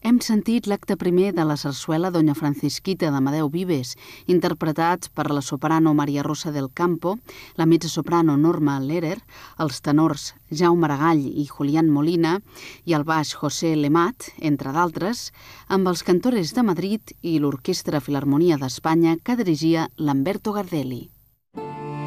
Hem sentit l'acte primer de la sarsuela Doña Francisquita d'Amadeu Vives, interpretats per la soprano Maria Rosa del Campo, la mezzosoprano Norma Lehrer, els tenors Jaume Aragall i Julián Molina i el baix José Lemat, entre d'altres, amb els Cantores de Madrid i l'Orquestra Filharmonia d'Espanya que dirigia Lamberto Gardelli.